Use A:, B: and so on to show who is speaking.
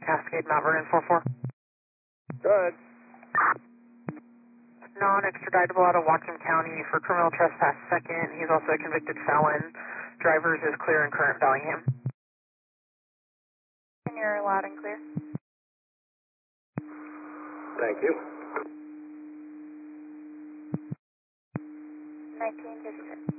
A: Cascade, Mount Vernon 44.
B: Go ahead.
A: Non-extraditable out of Whatcom County for criminal trespass second. He's also a convicted felon. Drivers is clear and current Bellingham.
C: And you're loud and clear.
B: Thank you.
C: 1956.